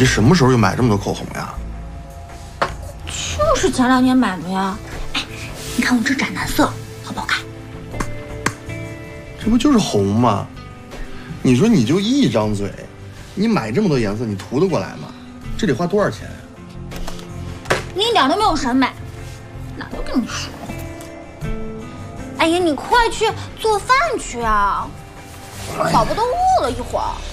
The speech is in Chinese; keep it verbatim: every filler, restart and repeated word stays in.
这什么时候又买这么多口红呀？ 就是前两天买的呀。哎，你看我这斩男色好不好看？ 这不就是红吗？你说你就一张嘴，你买这么多颜色，你涂得过来吗？这得花多少钱呀？ 你一点都没有审美，哪都跟你说。哎呀，你快去做饭去啊！宝宝都饿了一会儿。